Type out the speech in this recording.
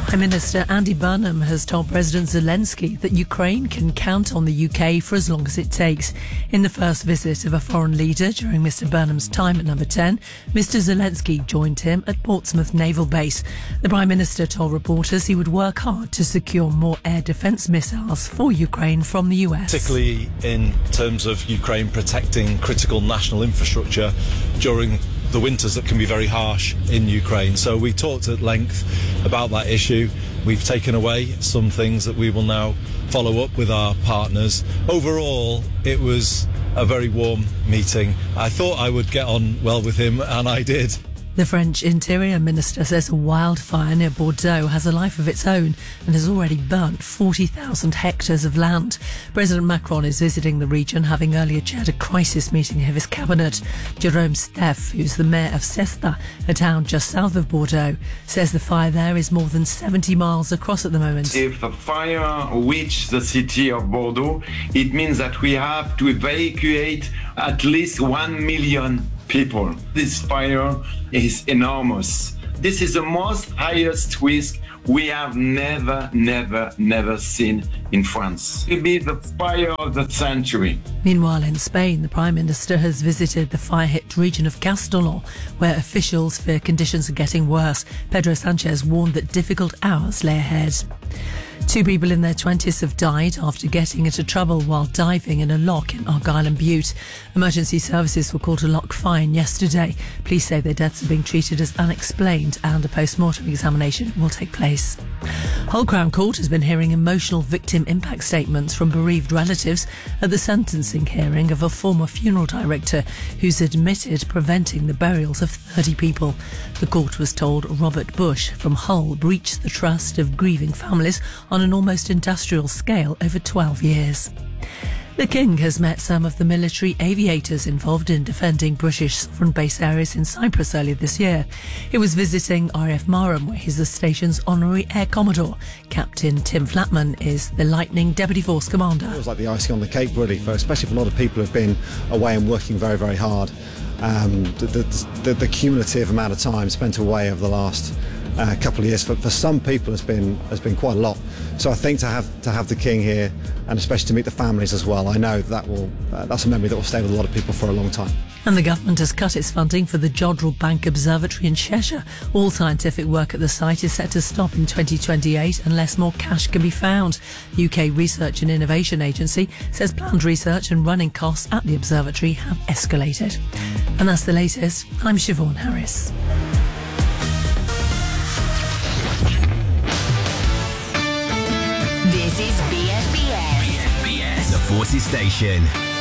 Prime Minister Andy Burnham has told President Zelensky that Ukraine can count on the UK for as long as it takes. In the first visit of a foreign leader during Mr Burnham's time at Number 10, Mr Zelensky joined him at Portsmouth Naval Base. The Prime Minister told reporters he would work hard to secure more air defence missiles for Ukraine from the US. Particularly in terms of Ukraine protecting critical national infrastructure during the winters that can be very harsh in Ukraine. So we talked at length about that issue. We've taken away some things that we will now follow up with our partners. Overall, it was a very warm meeting. I thought I would get on well with him, and I did. The French Interior Minister says a wildfire near Bordeaux has a life of its own and has already burnt 40,000 hectares of land. President Macron is visiting the region, having earlier chaired a crisis meeting of his cabinet. Jérôme Steff, who's the mayor of Cestas, a town just south of Bordeaux, says the fire there is more than 70 miles across at the moment. If a fire reaches the city of Bordeaux, it means that we have to evacuate at least 1 million people. This fire is enormous. This is the most highest risk we have never seen in France. It will be the fire of the century. Meanwhile, in Spain, the Prime Minister has visited the fire-hit region of Castellón, where officials fear conditions are getting worse. Pedro Sanchez warned that difficult hours lay ahead. 2 people in their 20s have died after getting into trouble while diving in a loch in Argyll and Bute. Emergency services were called to Loch Fyne yesterday. Police say their deaths are being treated as unexplained and a post-mortem examination will take place. Hull Crown Court has been hearing emotional victim impact statements from bereaved relatives at the sentencing hearing of a former funeral director who's admitted preventing the burials of 30 people. The court was told Robert Bush from Hull breached the trust of grieving families on an almost industrial scale over 12 years. The King has met some of the military aviators involved in defending British sovereign base areas in Cyprus earlier this year. He was visiting RAF Marham, where he's the station's honorary Air Commodore. Captain Tim Flatman is the Lightning Deputy Force Commander. It was like the icing on the cake, really, especially for a lot of people who've been away and working very, very hard. The cumulative amount of time spent away over the last couple of years for some people has been quite a lot. So I think to have the King here, and especially to meet the families as well, I know that's a memory that will stay with a lot of people for a long time. And the government has cut its funding for the Jodrell Bank Observatory in Cheshire. All scientific work at the site is set to stop in 2028 unless more cash can be found. The UK Research and Innovation Agency says planned research and running costs at the observatory have escalated. And that's the latest. I'm Siobhan Harris. This is BFBS. The Forces Station.